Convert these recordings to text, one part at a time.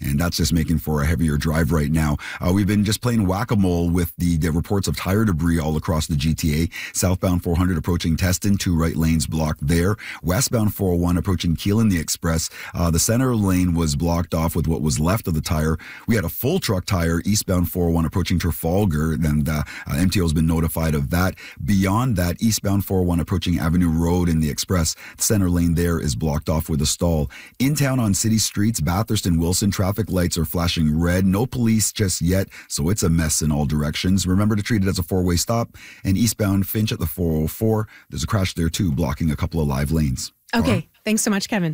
and that's just making for a heavier drive right now. We've been just playing whack-a-mole with the reports of tire debris all across the GTA. Southbound 400 approaching Teston, 2 right lanes blocked there. Westbound 401 approaching Keelan, the Express. The center lane was blocked off with what was left of the tire. We had a full truck tire eastbound 401 approaching Trafalgar. Then MTO has been notified of that. Beyond that, eastbound 401 approaching Avenue Road in the Express. The center lane there is blocked off with a stall. In town on city streets, Bathurst and Wilson, traffic lights are flashing red. No police just yet, so it's a mess in all directions. Remember to treat it as a 4-way stop. And eastbound Finch at the 404, there's a crash there too, blocking a couple of live lanes. Okay, thanks so much, Kevin.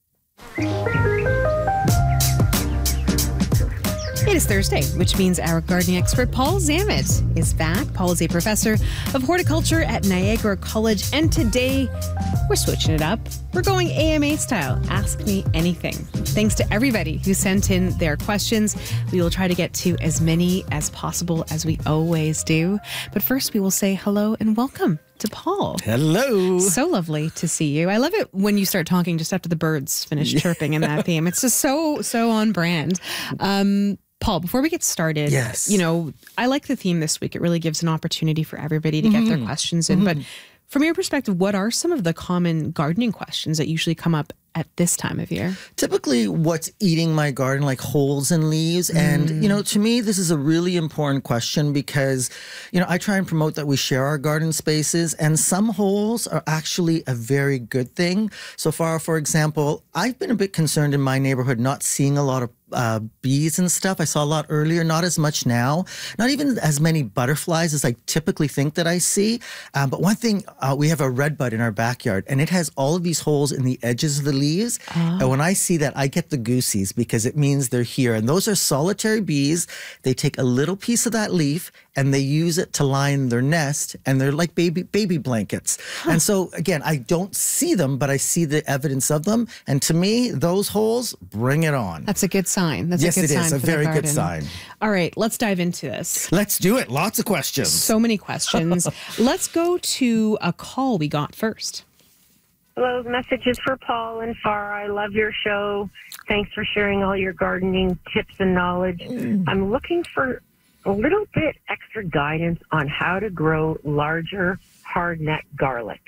It is Thursday, which means our gardening expert, Paul Zammit, is back. Paul is a professor of horticulture at Niagara College, and today we're switching it up. We're going AMA style. Ask me anything. Thanks to everybody who sent in their questions. We will try to get to as many as possible, as we always do. But first, we will say hello and welcome to Paul. Hello. So lovely to see you. I love it when you start talking just after the birds finish chirping in that theme. It's just so on brand. Paul, before we get started, yes, I like the theme this week. It really gives an opportunity for everybody to get their questions in. But from your perspective, what are some of the common gardening questions that usually come up at this time of year? Typically, what's eating my garden, like holes in leaves. And, to me, this is a really important question because, I try and promote that we share our garden spaces, and some holes are actually a very good thing. So far, for example, I've been a bit concerned in my neighborhood not seeing a lot of bees and stuff. I saw a lot earlier, not as much now. Not even as many butterflies as I typically think that I see. But one thing, we have a redbud in our backyard, and it has all of these holes in the edges of the leaves. And when I see that, I get the goosies because it means they're here. And those are solitary bees. They take a little piece of that leaf and they use it to line their nest, and they're like baby blankets. And so, again, I don't see them, but I see the evidence of them. And to me, those holes, bring it on. That's a good sign. That's yes, a good it sign is. A for very the good garden. sign. All right, let's dive into this. Let's do it. Lots of questions. So many questions. Let's go to a call we got first. Hello, the message is for Paul and Farah. I love your show. Thanks for sharing all your gardening tips and knowledge. I'm looking for a little bit extra guidance on how to grow larger hardneck garlic.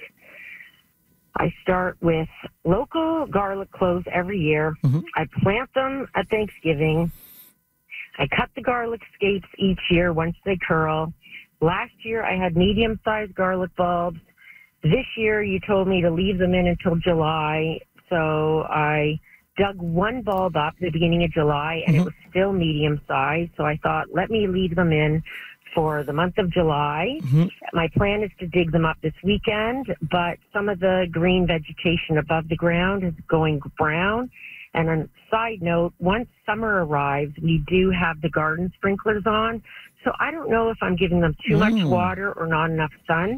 I start with local garlic cloves every year. I plant them at Thanksgiving. I cut the garlic scapes each year once they curl. Last year, I had medium-sized garlic bulbs. This year, you told me to leave them in until July, so I dug one bulb up at the beginning of July, and it was still medium-sized, so I thought, let me leave them in for the month of July. My plan is to dig them up this weekend, but some of the green vegetation above the ground is going brown. And on a side note, once summer arrives, we do have the garden sprinklers on, so I don't know if I'm giving them too much water or not enough sun.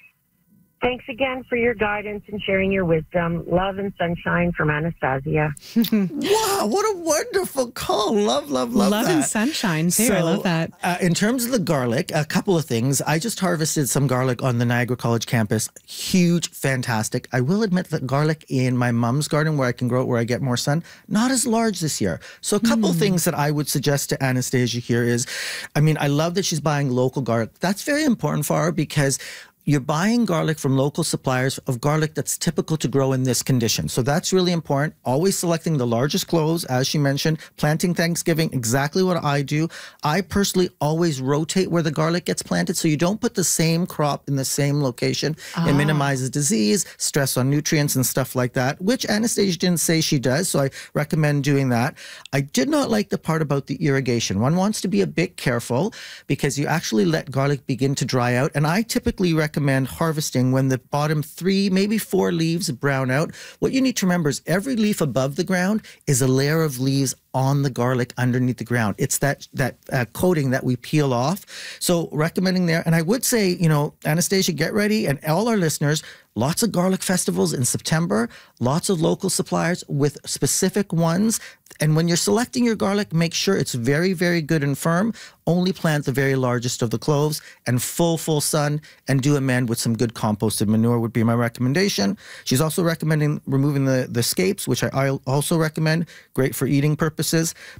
Thanks again for your guidance and sharing your wisdom. Love and sunshine from Anastasia. Wow, what a wonderful call. Love that. Love and sunshine, too. I love that. In terms of the garlic, a couple of things. I just harvested some garlic on the Niagara College campus. Huge, fantastic. I will admit that garlic in my mom's garden, where I can grow it, where I get more sun, not as large this year. So a couple of things that I would suggest to Anastasia here is, I love that she's buying local garlic. That's very important for her because you're buying garlic from local suppliers of garlic that's typical to grow in this condition. So that's really important. Always selecting the largest cloves, as she mentioned, planting Thanksgiving, exactly what I do. I personally always rotate where the garlic gets planted so you don't put the same crop in the same location. It minimizes disease, stress on nutrients and stuff like that, which Anastasia didn't say she does, so I recommend doing that. I did not like the part about the irrigation. One wants to be a bit careful because you actually let garlic begin to dry out, and I typically recommend harvesting when the bottom 3, maybe 4 leaves brown out. What you need to remember is every leaf above the ground is a layer of leaves on the garlic underneath the ground. It's that coating that we peel off. So recommending there. And I would say, Anastasia, get ready, and all our listeners, lots of garlic festivals in September, lots of local suppliers with specific ones. And when you're selecting your garlic, make sure it's very, very good and firm. Only plant the very largest of the cloves and full sun, and do amend with some good composted manure would be my recommendation. She's also recommending removing the scapes, which I also recommend. Great for eating purposes.